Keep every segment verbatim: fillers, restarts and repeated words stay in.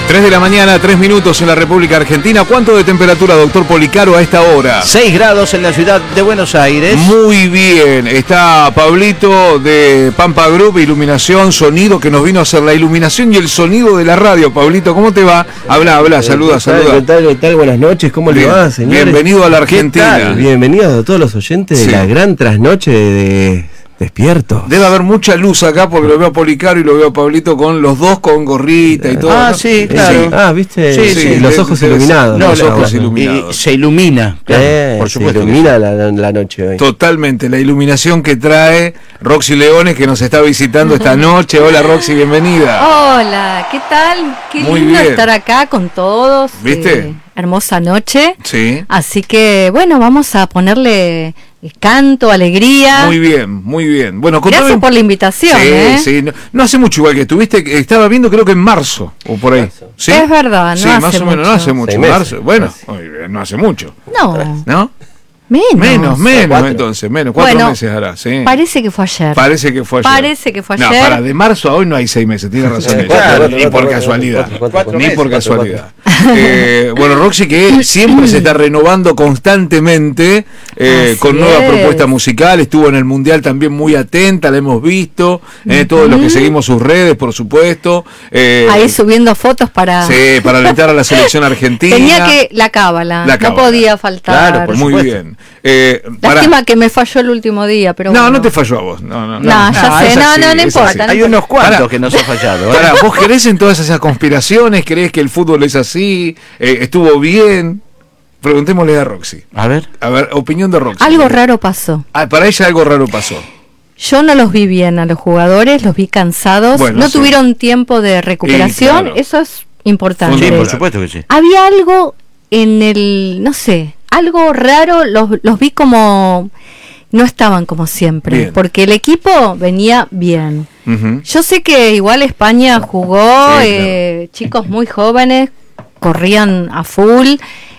tres de la mañana, tres minutos en la República Argentina. ¿Cuánto de temperatura, doctor Policaro, a esta hora? seis grados en la ciudad de Buenos Aires. Muy bien. Está Pablito de Pampa Group, iluminación, sonido, que nos vino a hacer la iluminación y el sonido de la radio. Pablito, ¿cómo te va? Habla, habla, saluda, saluda. ¿Qué tal, qué tal? Buenas noches, ¿cómo Bien. le va, señores? Bienvenido a la Argentina. Bienvenidos a todos los oyentes Sí. de la gran trasnoche de Despierto. Debe haber mucha luz acá porque lo veo a Policaro y lo veo a Pablito con los dos con gorrita y todo. Ah, ¿no? sí, claro. Sí. Ah, viste, Sí, sí, sí, los de- ojos de- iluminados. no, ¿no? los ojos Ahora. iluminados. Y se ilumina, claro, Eh, por supuesto. Se ilumina la, la, la noche hoy. Totalmente, la iluminación que trae Roxy Leones, que nos está visitando esta noche. Hola Roxy, bienvenida. Hola, ¿qué tal? Qué Muy lindo bien. estar acá con todos. ¿Viste? Eh, hermosa noche. Sí. Así que, bueno, vamos a ponerle canto, alegría. Muy bien, muy bien. Bueno, contame- Gracias por la invitación, Sí, ¿eh? sí. No, no hace mucho igual que estuviste, que estaba viendo creo que en marzo o por ahí. ¿Sí? Es verdad, no Sí, hace más o menos, no mucho. hace mucho. Seis meses. Marzo, bueno, muy bien, no hace mucho. No, ¿No? menos. Menos, menos Cuatro. entonces, menos. Cuatro Bueno, meses hará, sí. Parece que fue ayer. Parece que fue ayer. Parece que fue No, ayer. para, de marzo a hoy no hay seis meses, tiene razón. Sí, ella. cuatro, Claro, cuatro, ni por cuatro, casualidad. cuatro, cuatro, cuatro ni meses, por cuatro, casualidad. Eh, bueno, Roxy, que siempre se está renovando constantemente eh, Así con nueva es. propuesta musical. Estuvo en el Mundial también muy atenta, la hemos visto. Eh, Todos los que seguimos sus redes, por supuesto. Eh, Ahí subiendo fotos para... sí, para alentar a la selección argentina. Tenía que... La cábala. La no cábala. podía faltar. Claro, por Muy supuesto. bien. Eh, pará. Lástima que me falló el último día, pero No, bueno. no te falló a vos. No, no, No, ya Ah, sé, es no, así, no, no es importa, así. no Hay unos cuantos Pará. que nos han fallado. ¿eh? Pará, ¿vos creés en todas esas conspiraciones? ¿Creés que el fútbol es así? Eh, ¿Estuvo bien? Preguntémosle a Roxy. A ver. A ver, opinión de Roxy. Algo raro pasó. Ah, para ella algo raro pasó. Yo no los vi bien a los jugadores, los vi cansados, Bueno, no sí. tuvieron tiempo de recuperación, claro. eso es importante. Sí, Fundamental. por supuesto que sí. Había algo en el, no sé, algo raro, los, los vi como, no estaban como siempre, Bien. porque el equipo venía bien. Ujú. Yo sé que igual España jugó, Sí, eh, chicos muy jóvenes, corrían a full,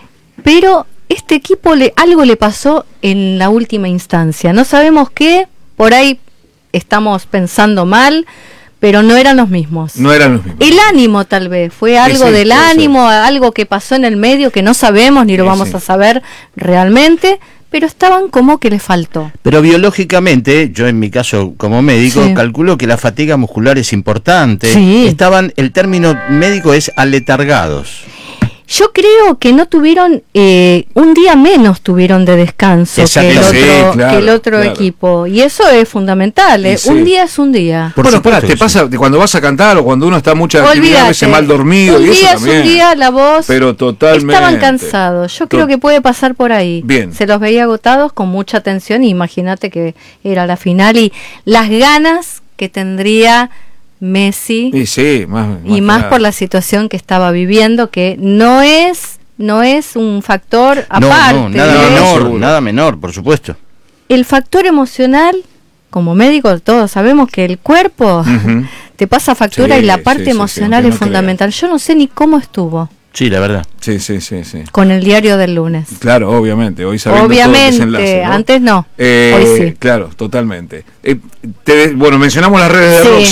pero este equipo le, algo le pasó en la última instancia. No sabemos qué, por ahí estamos pensando mal, pero no eran los mismos. No eran los mismos. El ánimo tal vez, fue algo sí, del puede ser. ánimo, algo que pasó en el medio que no sabemos ni lo Sí, vamos sí. a saber realmente, pero estaban como que les faltó. Pero biológicamente, yo en mi caso como médico, Sí. calculo que la fatiga muscular es importante. Sí. Estaban, el término médico es aletargados. Yo creo que no tuvieron, eh, un día menos tuvieron de descanso que el Exacto. otro, Sí, claro, que el otro claro. equipo. Y eso es fundamental, ¿eh? Y sí. Un día es un día. Por Bueno, supuesto pará, que te sí. pasa de cuando vas a cantar o cuando uno está mucha actividad, a veces Olvídate. mal dormido Un y eso día es también. un día, la voz. Pero totalmente. Estaban cansados. Yo creo To- que puede pasar por ahí. Bien. Se los veía agotados con mucha tensión. Y imagínate que era la final y las ganas que tendría Messi. Y sí, más, y que más nada. por la situación que estaba viviendo, que no es no es un factor No, aparte. no, nada ¿eh? menor, Seguro. nada menor, por supuesto. El factor emocional, como médicos todos sabemos que el cuerpo Ujú. te pasa factura Sí, y la sí, parte sí, sí, emocional aunque es no creas. fundamental. Yo no sé ni cómo estuvo Sí, la verdad. Sí, sí, sí, sí. con el diario del lunes. Claro, obviamente. Hoy sabiendo todo el Obviamente, desenlace, ¿no? antes no, Eh, hoy sí. Claro, totalmente. Eh, te- bueno, mencionamos las redes de Sí. Roxy.